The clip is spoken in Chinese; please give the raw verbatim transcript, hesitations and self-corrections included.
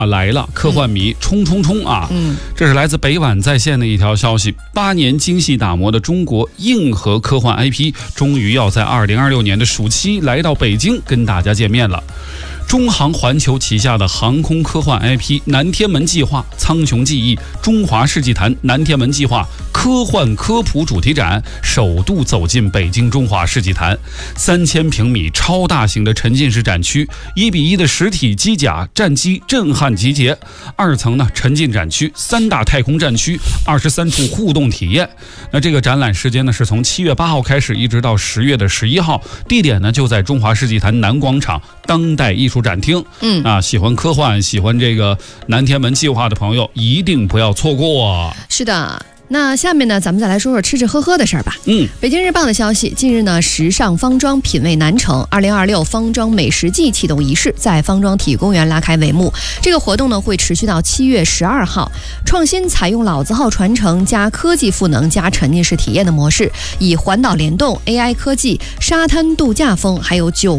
啊来了，科幻迷冲冲冲啊！嗯，这是来自北晚在线的一条消息。八年精细打磨的中国硬核科幻 I P， 终于要在二零二六年的暑期来到北京跟大家见面了。中航环球旗下的航空科幻 I P 南天门计划、苍穹记忆、中华世纪坛南天门计划科幻科普主题展首度走进北京中华世纪坛。三千平米超大型的沉浸式展区，一比一的实体机甲战机震撼集结。二层呢沉浸展区，三大太空战区，二十三处互动体验。那这个展览时间呢是从七月八号开始，一直到十月的十一号，地点呢就在中华世纪坛南广场当代艺术展厅。嗯啊，喜欢科幻、喜欢这个南天门计划的朋友，一定不要错过。 是的。那下面呢，咱们再来说说吃吃喝喝的事儿吧。嗯，北京日报的消息，近日呢，时尚方庄品味南城二零二六方庄美食季启动仪式在方庄体育公园拉开帷幕。这个活动呢，会持续到七月十二号。创新采用老字号传承加科技赋能加沉浸式体验的模式，以环岛联动、A I 科技、沙滩度假风，还有酒